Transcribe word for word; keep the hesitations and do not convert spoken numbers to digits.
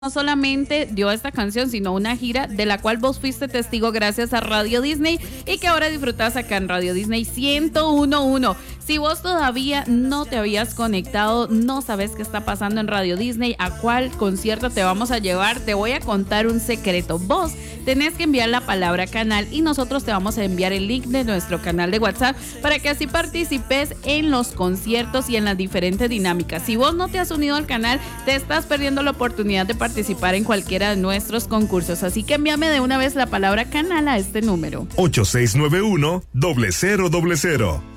no solamente dio esta canción, sino una gira de la cual vos fuiste testigo gracias a Radio Disney y que ahora disfrutás acá en Radio Disney ciento uno punto uno. Si vos todavía no te habías conectado, no sabes qué está pasando en Radio Disney, a cuál concierto te vamos a llevar, te voy a contar un secreto. Vos tenés que enviar la palabra canal y nosotros te vamos a enviar el link de nuestro canal de WhatsApp para que así participes en los conciertos y en las diferentes dinámicas. Si vos no te has unido al canal, te estás perdiendo la oportunidad de participar en cualquiera de nuestros concursos. Así que envíame de una vez la palabra canal a este número. ocho seis nueve uno, cero cero cero cero.